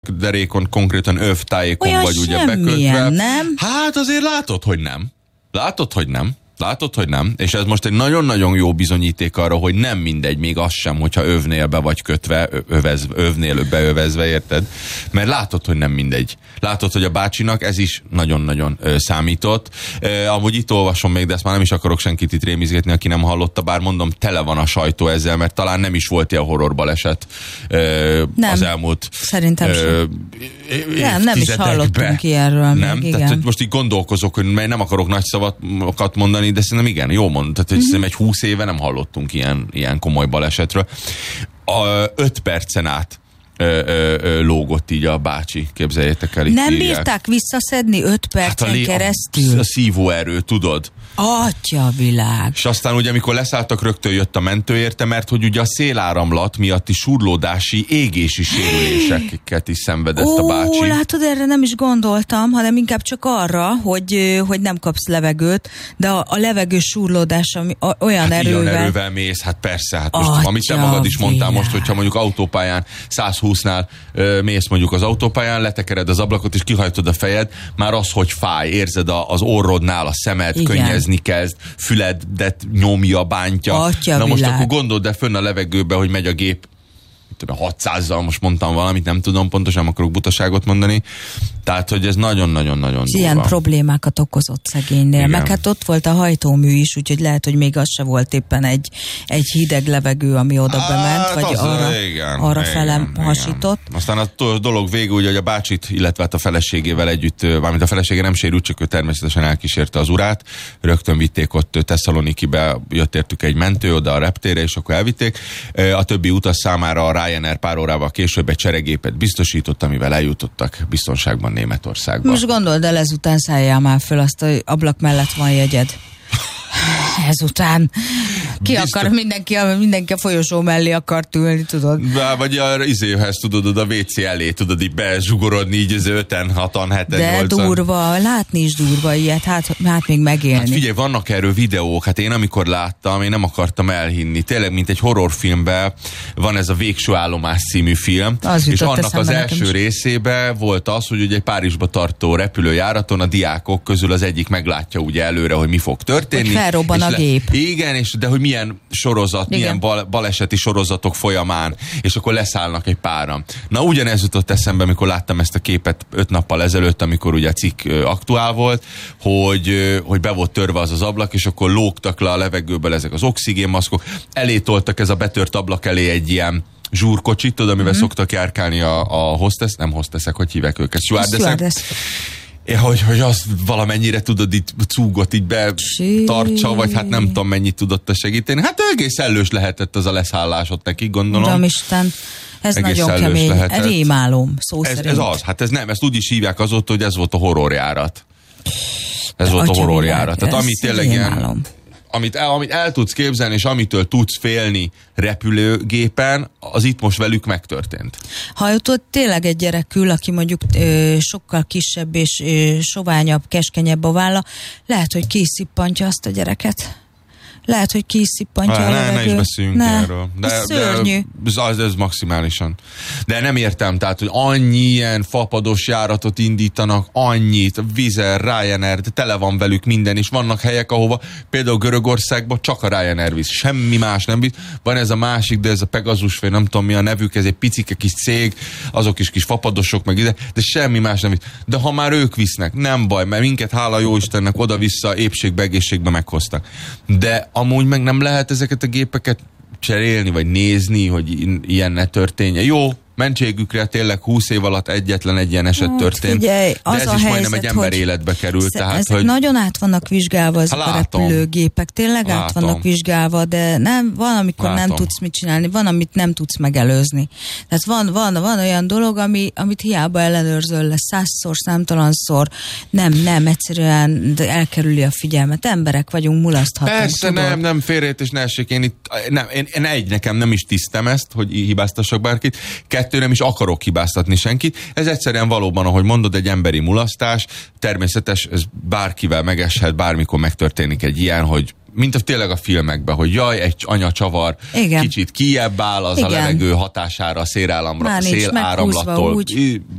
derékon konkrétan övtájékon olyan vagy ugye bekötve. Nem? Hát azért látod, hogy nem. És ez most egy nagyon-nagyon jó bizonyíték arra, hogy nem mindegy, még az sem, hogyha övnél be vagy kötve, övnél beövezve, érted? Mert látod, hogy nem mindegy. Látod, hogy a bácsinak ez is nagyon-nagyon számított. Amúgy itt olvasom még, de ezt már nem is akarok senkit itt rémizgetni, aki nem hallotta, bár mondom, tele van a sajtó ezzel, mert talán nem is volt ilyen horror baleset az elmúlt szerintem sem. Nem is hallottunk ilyenről. Nem? Még, Tehát, hogy most így gondolkozok, hogy nem akarok nagy szavakat mondani, de szerintem igen, jó mondod. Tehát, hogy szerintem egy 20 éve nem hallottunk ilyen komoly balesetről. 5 percen át lógott így a bácsi, képzeljétek el. Nem bírták visszaszedni 5 percen keresztül? A szívóerő, tudod? Atyavilág. És aztán ugye, amikor leszálltak, rögtön jött a mentő érte, mert hogy ugye a széláramlat miatti surlódási, égési sérüléseket is szenvedett a bácsi. Látod, erre nem is gondoltam, hanem inkább csak arra, hogy nem kapsz levegőt, de a levegő surlódás olyan erővel... Ilyen erővel mész, hát persze, hát most, amit te magad is mondtál most, hogyha mondjuk autópályán 120-nál mész mondjuk az autópályán, letekered az ablakot és kihajtod a fejed, már az, hogy fáj, érzed az orrodnál a szemed, könnyezni kezd, füledet nyomja, bántja. Na most akkor gondold el fönn a levegőbe, hogy megy a gép 600-zal, most mondtam valamit, nem tudom pontosan, nem akarok butaságot mondani. Tehát, hogy ez nagyon-nagyon-nagyon ilyen durva problémákat okozott szegénynél. Igen. Meg hát ott volt a hajtómű is, úgyhogy lehet, hogy még az se volt éppen egy hideg levegő, ami oda bement, vagy arra fele hasított. Aztán a dolog vége, ugye, hogy a bácsit, illetve a feleségével együtt, mármint a felesége nem sérült, csak ő természetesen elkísérte az urát. Rögtön vitték ott Tesszalonikibe, jött értük egy mentő oda a reptérre, és akkor elvitték. A többi utas számára a Ryanair pár órával később egy cseregépet biztosított, amivel eljutottak biztonságban Németországban. Most gondold el, ezután szálljál már föl, azt, hogy ablak mellett van jegyed. Ezután mindenki a folyosó mellé akart ülni, tudod. Vagy a izéhez, tudod, a WC elé, tudod, így bezsugorodni, így az 5-en, 6-an, 7-en, 8-an. De durva, látni is durva ilyet, hát még megélni. Hát figyelj, vannak erről videók, hát én amikor láttam, én nem akartam elhinni. Tényleg, mint egy horrorfilmben van ez a Végső állomás című film, és annak az első részében volt az, hogy ugye egy Párizsba tartó repülőjáraton a diákok közül az egyik meglátja ugye előre, hogy mi fog történni. Hogy felrobban a gép. Igen, de hogy milyen sorozat, igen, milyen baleseti sorozatok folyamán, és akkor leszállnak egy páran. Na ugyanez jutott eszembe, amikor láttam ezt a képet 5 nappal ezelőtt, amikor ugye a cikk aktuál volt, hogy be volt törve az ablak, és akkor lógtak le a levegőből ezek az oxigénmaszkok, elé toltak ez a betört ablak elé egy ilyen zsúrkocsit, tudod, amivel szoktak járkálni a hostess, nem hostessek, hogy hívják őket, stewardessek. Hogy azt valamennyire tudod itt cúgot így betartsa, vagy hát nem tudom mennyit tudott a segíteni. Hát egész ellős lehetett az a leszállás ott neki, gondolom. Uramisten, ez egész nagyon kemény. Rémálom, szó szerint. Ez az, hát ez nem, ezt úgy is hívják azóta, hogy ez volt a horrorjárat. Ez volt a horrorjárat. Tehát amit tényleg ilyen, amit el tudsz képzelni, és amitől tudsz félni repülőgépen, az itt most velük megtörtént. Ha ott tényleg egy gyerek ül, aki mondjuk sokkal kisebb és soványabb, keskenyebb a válla, lehet, hogy kiszippantja azt a gyereket. Lehet, hogy kiszippantja a levegő. Ne is beszéljünk erről. Szörnyű. Ez maximálisan. De nem értem, tehát, hogy annyi ilyen fapados járatot indítanak, annyit, Wizz, Ryanair, tele van velük minden, és vannak helyek, ahova például Görögországban csak a Ryanair visz, semmi más nem visz. Van ez a másik, de ez a Pegasus, vagy nem tudom mi a nevük, ez egy picike kis cég, azok is kis fapadosok, meg ide, de semmi más nem visz. De ha már ők visznek, nem baj, mert minket hála jó Istennek oda-vissza épségbe, egészségbe meghoztak. De amúgy meg nem lehet ezeket a gépeket cserélni, vagy nézni, hogy ilyen ne történjen. Jó, mentségükre tényleg 20 év alatt egyetlen egy ilyen eset történt. Figyelj, de ez is majdnem egy ember életbe került. Tehát, ezek hogy nagyon át vannak vizsgálva ezek a repülőgépek. Tényleg át vannak vizsgálva, de van, amikor nem tudsz mit csinálni, van, amit nem tudsz megelőzni. Tehát van olyan dolog, amit hiába ellenőrzöl le 100-szor, számtalanszor, nem, egyszerűen elkerüli a figyelmet. Emberek vagyunk, mulaszthatunk. Persze, tudod? nem félreértés, ne essék. Én nekem nem is tisztem ezt, hogy hibáztassak bárkit. 2, nem is akarok hibáztatni senkit. Ez egyszerűen valóban, ahogy mondod, egy emberi mulasztás. Természetes, ez bárkivel megeshet, bármikor megtörténik egy ilyen, hogy mint tényleg a filmekben, hogy jaj, egy anya csavar, kicsit kijebb áll, az a levegő hatására, a széláramlattól